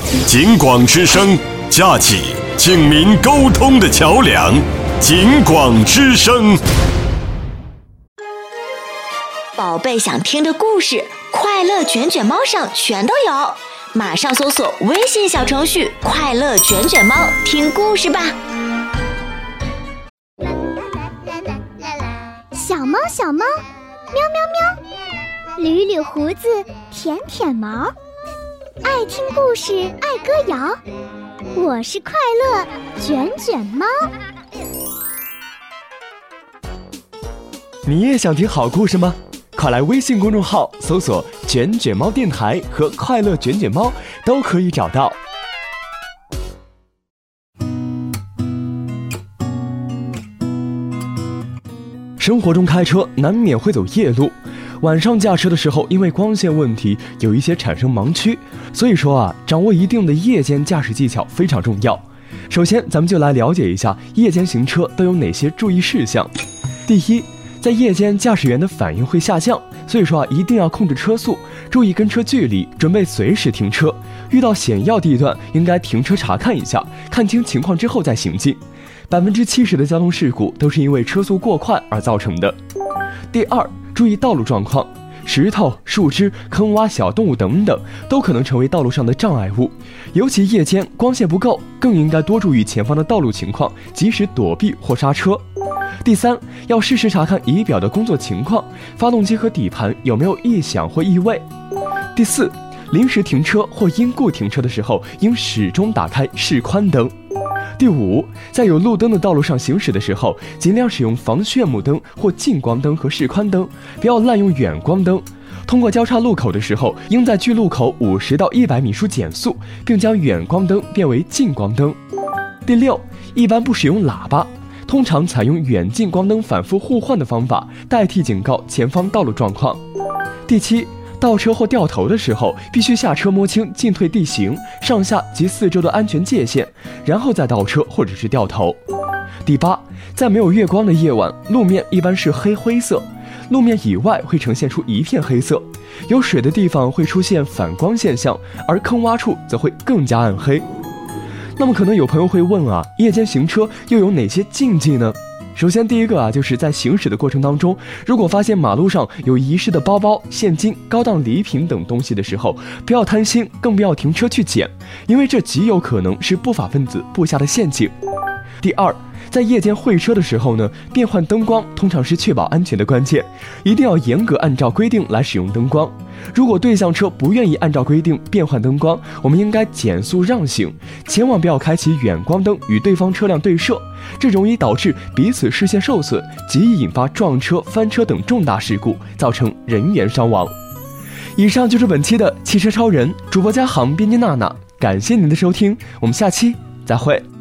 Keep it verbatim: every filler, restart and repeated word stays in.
警广之声，架起警民沟通的桥梁。警广之声， 宝贝想听的故事，快乐卷卷猫上全都有，马上搜索微信小程序“快乐卷卷猫”，听故事吧。 小猫小猫，喵喵喵，捋捋胡子，舔舔毛，爱听故事，爱歌谣。我是快乐卷卷猫。 你也想听好故事吗？快来微信公众号搜索“卷卷猫电台”和“快乐卷卷猫”，都可以找到。生活中开车难免会走夜路，晚上驾车的时候，因为光线问题，有一些产生盲区，所以说啊，掌握一定的夜间驾驶技巧非常重要。首先，咱们就来了解一下夜间行车都有哪些注意事项。第一，在夜间驾驶员的反应会下降，所以说啊，一定要控制车速，注意跟车距离，准备随时停车。遇到险要地段，应该停车查看一下，看清情况之后再行进。百分之七十的交通事故都是因为车速过快而造成的。第二，注意道路状况，石头、树枝、坑洼、小动物等等，都可能成为道路上的障碍物。尤其夜间光线不够，更应该多注意前方的道路情况，及时躲避或刹车。第三，要适时查看仪表的工作情况，发动机和底盘有没有异响或异味。第四，临时停车或因故停车的时候，应始终打开示宽灯。第五，在有路灯的道路上行驶的时候，尽量使用防眩目灯或近光灯和示宽灯，不要滥用远光灯。通过交叉路口的时候，应在距路口五十到一百米处减速，并将远光灯变为近光灯。第六，一般不使用喇叭，通常采用远近光灯反复互换的方法，代替警告前方道路状况。第七，倒车或掉头的时候，必须下车摸清进退地形、上下及四周的安全界限，然后再倒车或者是掉头。第八，在没有月光的夜晚，路面一般是黑灰色，路面以外会呈现出一片黑色，有水的地方会出现反光现象，而坑洼处则会更加暗黑。那么可能有朋友会问啊，夜间行车又有哪些禁忌呢？首先第一个啊，就是在行驶的过程当中，如果发现马路上有遗失的包包、现金、高档礼品等东西的时候，不要贪心，更不要停车去捡，因为这极有可能是不法分子布下的陷阱。第二，在夜间会车的时候呢，变换灯光通常是确保安全的关键，一定要严格按照规定来使用灯光。如果对向车不愿意按照规定变换灯光，我们应该减速让行，千万不要开启远光灯与对方车辆对射，这容易导致彼此视线受损，极易引发撞车、翻车等重大事故，造成人员伤亡。以上就是本期的汽车超人，主播嘉航，编辑娜娜，感谢您的收听，我们下期再会。